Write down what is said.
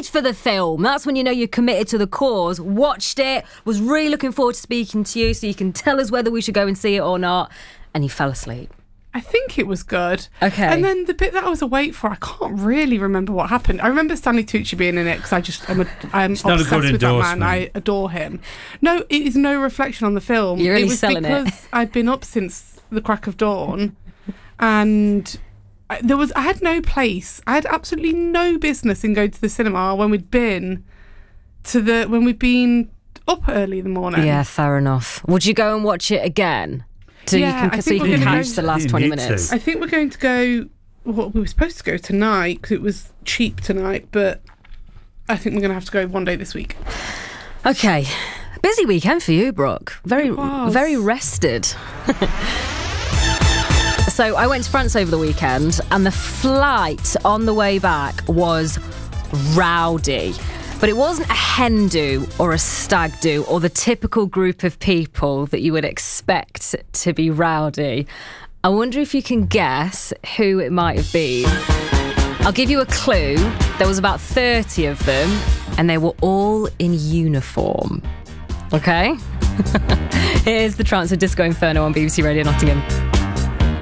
paid for the film. That's when you know you're committed to the cause. Watched it, was really looking forward to speaking to you so you can tell us whether we should go and see it or not. And you fell asleep. I think it was good. Okay. And then the bit that I was awake for, I can't really remember what happened. I remember Stanley Tucci being in it because I'm obsessed with that man. I adore him. No, it is no reflection on the film. You're really selling it. It was because I'd been up since the crack of dawn, and I had no place. I had absolutely no business in going to the cinema when we'd been up early in the morning. Yeah, fair enough. Would you go and watch it again? So you can catch the last 20 minutes. I think we're going to go. Well, we were supposed to go tonight because it was cheap tonight, but I think we're going to have to go one day this week. Okay, busy weekend for you, Brooke. Very rested. So I went to France over the weekend, and the flight on the way back was rowdy. But it wasn't a hen do or a stag do or the typical group of people that you would expect to be rowdy. I wonder if you can guess who it might have been. I'll give you a clue. There was about 30 of them, and they were all in uniform. Okay? Here's the trance of Disco Inferno on BBC Radio Nottingham.